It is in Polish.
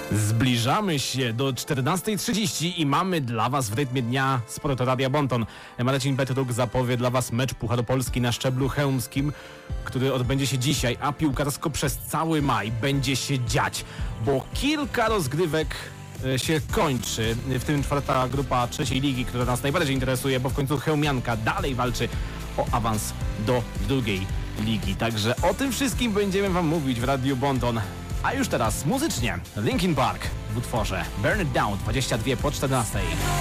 Zbliżamy się do 14:30 i mamy dla Was w rytmie dnia z Radia Bonton. Marcin Petruk zapowie dla Was mecz Pucharu Polski na szczeblu chełmskim, który odbędzie się dzisiaj, a piłkarsko przez cały maj będzie się dziać, bo kilka rozgrywek się kończy, w tym czwarta grupa trzeciej ligi, która nas najbardziej interesuje, bo w końcu chełmianka dalej walczy o awans do drugiej ligi. Także o tym wszystkim będziemy Wam mówić w Radiu Bonton. A już teraz muzycznie Linkin Park w utworze Burn It Down 22 po 14.